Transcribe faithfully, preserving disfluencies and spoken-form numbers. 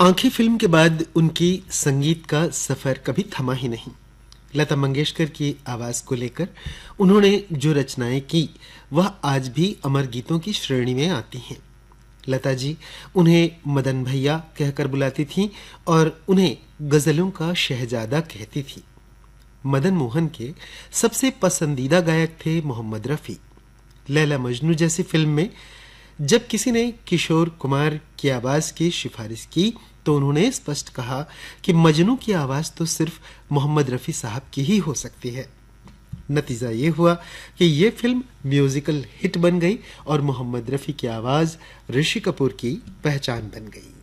आंखें फिल्म के बाद उनकी संगीत का सफर कभी थमा ही नहीं। लता मंगेशकर की आवाज को लेकर उन्होंने जो रचनाएं की वह आज भी अमर गीतों की श्रेणी में आती हैं। लता जी उन्हें मदन भैया कहकर बुलाती थीं और उन्हें गजलों का शहजादा कहती थी। मदन मोहन के सबसे पसंदीदा गायक थे मोहम्मद रफी। लैला मजनू जैसी फिल्म में जब किसी ने किशोर कुमार की आवाज की सिफारिश की तो उन्होंने स्पष्ट कहा कि मजनू की आवाज तो सिर्फ मोहम्मद रफी साहब की ही हो सकती है। नतीजा ये हुआ कि ये फिल्म म्यूजिकल हिट बन गई और मोहम्मद रफी की आवाज ऋषि कपूर की पहचान बन गई।